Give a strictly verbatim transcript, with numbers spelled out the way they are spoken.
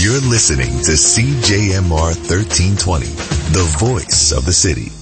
You're listening to C J M R thirteen twenty, the voice of the city.